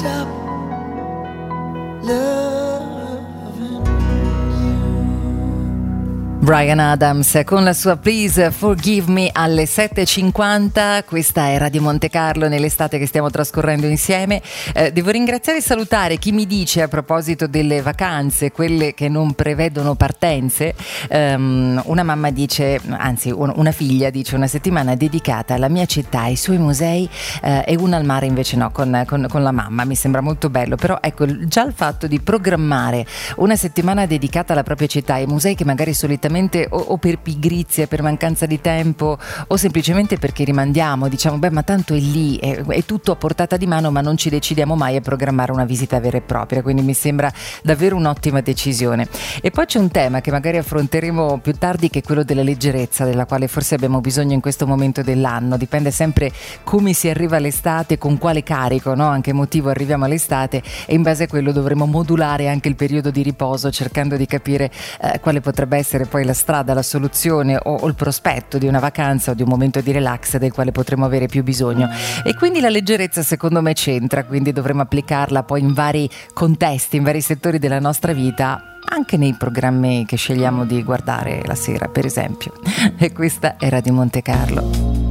stop loving you. Bryan Adams con la sua Please Forgive Me alle 7.50. Questa è Radio Monte Carlo nell'estate che stiamo trascorrendo insieme. Devo ringraziare e salutare chi mi dice, a proposito delle vacanze, quelle che non prevedono partenze, una mamma dice, anzi una figlia dice: una settimana dedicata alla mia città, ai suoi musei, e una al mare invece no, con la mamma. Mi sembra molto bello, però ecco, già il fatto di programmare una settimana dedicata alla propria città, ai musei che magari solitamente o per pigrizia, per mancanza di tempo, o semplicemente perché rimandiamo, diciamo beh, ma tanto è lì, è tutto a portata di mano, ma non ci decidiamo mai a programmare una visita vera e propria, quindi mi sembra davvero un'ottima decisione. E poi c'è un tema che magari affronteremo più tardi, che è quello della leggerezza, della quale forse abbiamo bisogno in questo momento dell'anno. Dipende sempre come si arriva all'estate, con quale carico, no? Anche emotivo arriviamo all'estate, e in base a quello dovremo modulare anche il periodo di riposo, cercando di capire quale potrebbe essere poi la strada, la soluzione o il prospetto di una vacanza o di un momento di relax del quale potremo avere più bisogno. E quindi la leggerezza secondo me c'entra, quindi dovremo applicarla poi in vari contesti, in vari settori della nostra vita, anche nei programmi che scegliamo di guardare la sera, per esempio. E questa era di Monte Carlo.